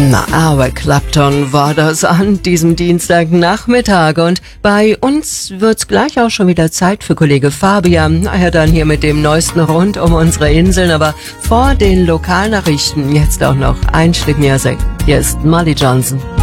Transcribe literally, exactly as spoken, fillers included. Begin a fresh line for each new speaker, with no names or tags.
Na, Eric Clapton war das an diesem Dienstagnachmittag und bei uns wird's gleich auch schon wieder Zeit für Kollege Fabian. Er dann hier mit dem Neuesten rund um unsere Inseln, aber vor den Lokalnachrichten jetzt auch noch ein Stück Musik. Hier ist Molly Johnson.